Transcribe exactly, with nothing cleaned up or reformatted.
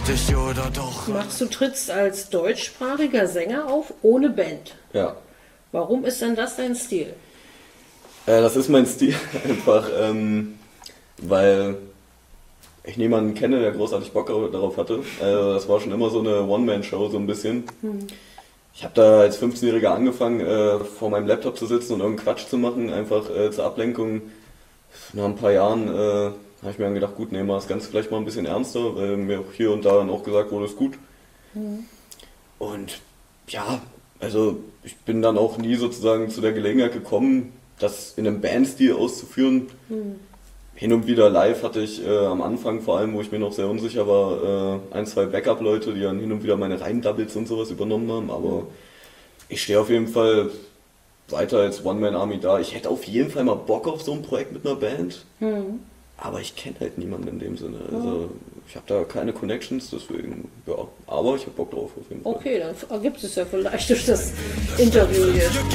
richtig oder doch? Max, du trittst als deutschsprachiger Sänger auf, ohne Band. Ja. Warum ist denn das dein Stil? Äh, das ist mein Stil einfach, ähm, weil ich niemanden kenne, der großartig Bock darauf hatte. Also das war schon immer so eine One-Man-Show so ein bisschen. Hm. Ich habe da als fünfzehnjähriger angefangen, äh, vor meinem Laptop zu sitzen und irgendeinen Quatsch zu machen, einfach äh, zur Ablenkung. Nach ein paar Jahren äh, habe ich mir dann gedacht, gut, nehmen wir das Ganze vielleicht mal ein bisschen ernster, weil mir auch hier und da dann auch gesagt wurde, ist gut. Hm. Und ja, also ich bin dann auch nie sozusagen zu der Gelegenheit gekommen, das in einem Bandstil auszuführen. Hm. Hin und wieder live hatte ich äh, am Anfang vor allem, wo ich mir noch sehr unsicher war, äh, ein, zwei Backup-Leute, die dann hin und wieder meine Reim-Doubles und sowas übernommen haben, aber ich stehe auf jeden Fall weiter als One-Man-Army da. Ich hätte auf jeden Fall mal Bock auf so ein Projekt mit einer Band, mhm. aber ich kenne halt niemanden in dem Sinne. Also ich habe da keine Connections, deswegen, ja, aber ich habe Bock drauf auf jeden Fall. Okay, dann ergibt es ja vielleicht durch das Interview hier.